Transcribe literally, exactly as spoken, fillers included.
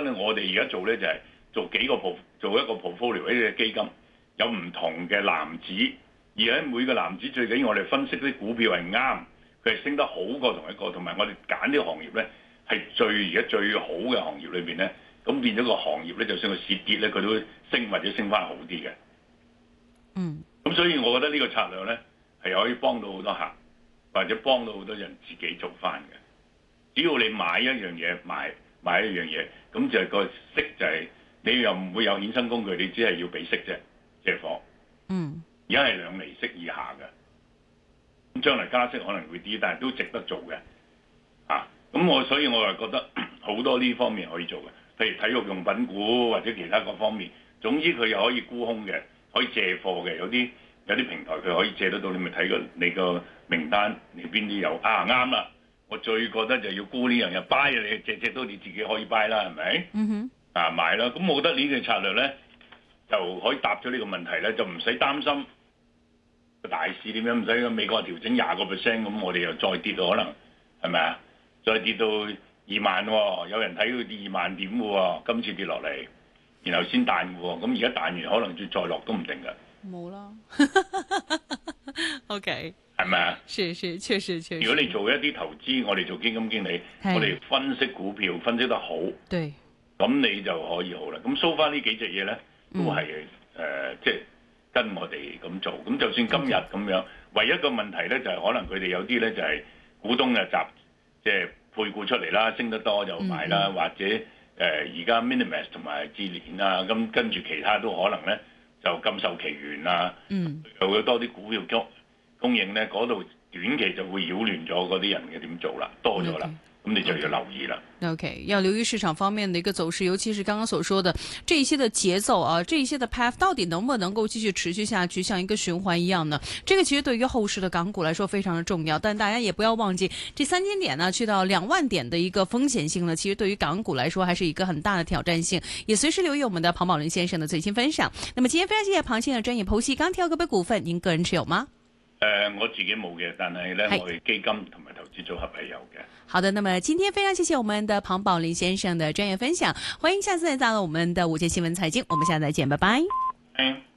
咧，我哋而家做咧就係、是、做幾個 p 做一個 portfolio 呢隻基金，有唔同嘅籃子，而喺每個籃子最緊要我哋分析啲股票係啱，佢係升得好過同一個，同埋我哋揀啲行業咧係最而家最好嘅行業裏邊咧，咁變咗個行業咧，就算佢蝕跌咧，佢都會升或者升翻好啲嘅。 嗯。 咁所以我覺得呢個策略咧係可以幫到好多客，或者幫到好多人自己做翻嘅。只要你買一樣嘢，買買一樣嘢，咁就係個息就係、是、你又唔會有衍生工具，你只係要俾息啫，借貨。 嗯。 而家係兩厘息以下嘅，咁將來加息可能會啲，但係都值得做嘅。啊，咁我所以我係覺得好多呢方面可以做嘅，譬如體育用品股或者其他各方面，總之佢又可以沽空嘅，可以借貨嘅，有啲有啲平台佢可以借得到，你咪睇個你個名單，你邊啲有啊啱啦。我最覺得就要沽呢樣嘢 buy 啊，你隻隻都你自己可以 buy 啦，係咪？ 嗯哼。 啊買啦，咁我覺得呢個策略咧就可以答咗呢個問題咧，就唔使擔心個大市點樣，唔使美國調整廿個 percent， 咁我哋又再跌到可能係咪啊？再跌到二萬喎、哦，有人睇佢跌二萬點嘅喎、哦，今次跌落嚟，然後先彈嘅喎，咁而家彈完可能再再落都唔定㗎。 冇啦。OK。 係咪啊？ 是是，確實確實。 如果你做一啲投資，我哋做基金經理，我哋分析股票分析得好， 對， 咁你就可以好啦。咁收翻呢幾隻嘢咧，都係誒、嗯呃，即係跟我哋咁做。咁就算今日咁樣，嗯、唯一個問題咧就係、是、可能佢哋有啲咧就係、是、股東嘅集，即係配股出嚟啦，升得多就買啦，嗯、或者誒而家 Minimax 同埋智聯啊，咁跟住其他都可能咧就禁售期權啊，嗯，又會多啲股票供供應咧，嗰度短期就會擾亂咗嗰啲人嘅點做啦，多咗啦，咁、okay. 你就要留意啦。 OK， 要留意市場方面的一個走勢，尤其是剛剛所說的這一些的節奏啊，這一些的 path 到底能不能夠繼續持續下去，像一個循環一樣呢？這個其實對於後市的港股來說非常的重要，但大家也不要忘記，這三千點呢，去到兩萬點的一個風險性呢，其實對於港股來說還是一個很大的挑戰性。也隨時留意我們的龐寶林先生的最新分享。那麼今天非常謝謝龐先生的專業剖析。剛提到嗰筆股份，您個人持有嗎？ 誒、呃，我自己冇嘅，但係咧，我哋基金同埋投資組合係有嘅。 好的，那麼今天非常謝謝我們的龐寶林先生的專業分享，歡迎下次再到我們的午間新聞財經，我們下次再見，拜拜。嗯